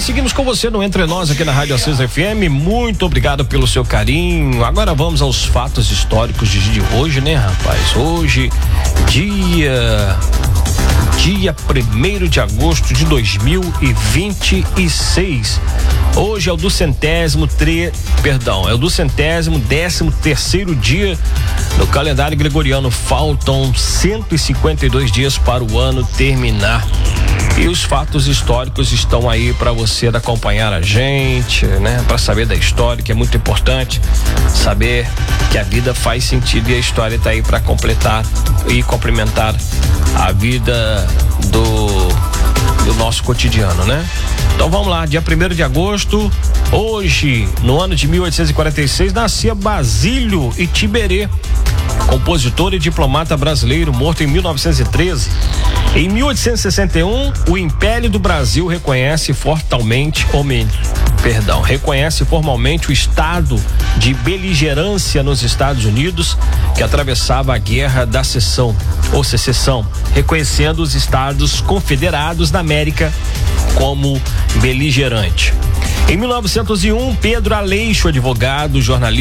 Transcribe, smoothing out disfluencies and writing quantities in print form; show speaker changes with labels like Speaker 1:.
Speaker 1: seguimos com você no Entre Nós aqui na Rádio Assis FM. Muito obrigado pelo seu carinho. Agora vamos aos fatos históricos de hoje, né, rapaz? Hoje, dia 1º de agosto de 2026. Hoje é o 213º dia do calendário gregoriano. Faltam 152 dias para o ano terminar. E os fatos históricos estão aí para você acompanhar a gente, né? Para saber da história, que é muito importante saber que a vida faz sentido e a história está aí para completar e complementar a vida do nosso cotidiano, né? Então vamos lá, dia 1º de agosto, hoje, no ano de 1846, nascia Basílio Itiberê, compositor e diplomata brasileiro, morto em 1913. Em 1861, o Império do Brasil reconhece formalmente o estado de beligerância nos Estados Unidos, que atravessava a Guerra da Secessão, reconhecendo os Estados Confederados da América como beligerante. Em 1901, Pedro Aleixo, advogado, jornalista